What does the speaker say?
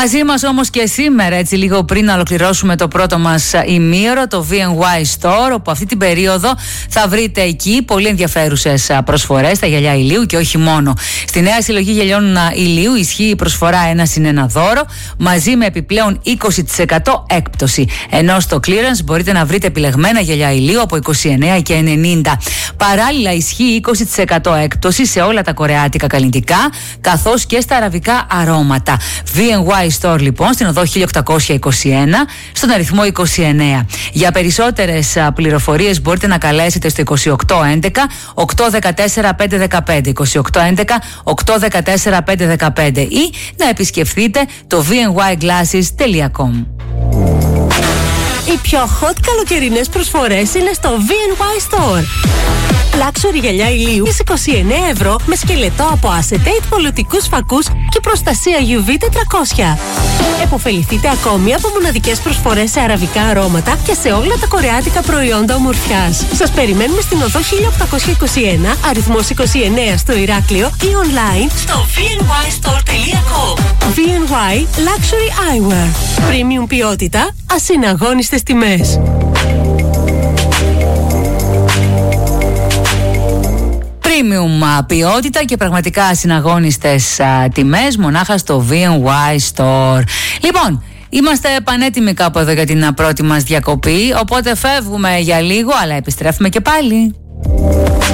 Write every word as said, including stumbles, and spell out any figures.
Μαζί μας όμως και σήμερα, έτσι λίγο πριν να ολοκληρώσουμε το πρώτο μας ημίωρο, το βι εν γουάι Store, όπου αυτή την περίοδο θα βρείτε εκεί πολύ ενδιαφέρουσες προσφορές στα γυαλιά ηλίου και όχι μόνο. Στη νέα συλλογή γυαλιών ηλίου ισχύει η προσφορά ένα συν ένα δώρο, μαζί με επιπλέον είκοσι τοις εκατό έκπτωση. Ενώ στο clearance μπορείτε να βρείτε επιλεγμένα γυαλιά ηλίου από είκοσι εννέα και ενενήντα. Παράλληλα ισχύει είκοσι τοις εκατό έκπτωση σε όλα τα κορεάτικα καλλιτικά, καθώς και στα αραβικά αρώματα. βι εν γουάι Store λοιπόν, στην οδό χίλια οκτακόσια είκοσι ένα, στον αριθμό είκοσι εννέα. Για περισσότερες πληροφορίες μπορείτε να καλέσετε στο είκοσι οκτώ έντεκα οκτώ δεκατέσσερα πέντε δεκαπέντε, είκοσι οκτώ έντεκα οκτώ δεκατέσσερα πέντε δεκαπέντε ή να επισκεφθείτε το βι εν γουάι glasses τελεία κομ. Οι πιο hot καλοκαιρινές προσφορές είναι στο βι εν γουάι Store. Luxury γυαλιά ηλίου εις είκοσι εννέα ευρώ με σκελετό από acetate, πολιτικούς φακούς και προστασία γιου βι τετρακόσια. Εποφεληθείτε ακόμη από μοναδικές προσφορές σε αραβικά αρώματα και σε όλα τα κορεάτικα προϊόντα ομορφιάς. Σας περιμένουμε στην οδό χίλια οκτακόσια είκοσι ένα, αριθμός είκοσι εννέα στο Ηράκλειο ή online στο βι εν γουάι στορ τελεία κομ. βι εν γουάι Luxury Eyewear. Premium ποιότητα, ασυναγώνιστες τιμές. Premium ποιότητα και πραγματικά ασυναγώνιστες τιμές μονάχα στο βι εν γουάι Store. Λοιπόν, είμαστε πανέτοιμοι κάπου εδώ για την πρώτη μας διακοπή, οπότε φεύγουμε για λίγο, αλλά επιστρέφουμε και πάλι.